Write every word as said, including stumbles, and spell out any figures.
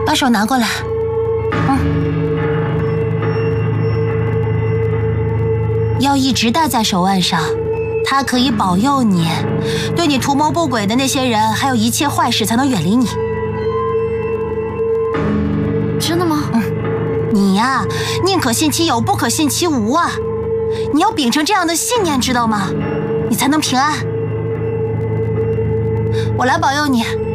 把手拿过来。嗯，要一直戴在手腕上，它可以保佑你，对你图谋不轨的那些人，还有一切坏事才能远离你。 真的吗？ 嗯，你呀，宁可信其有，不可信其无啊！你要秉承这样的信念，知道吗？你才能平安。我来保佑你。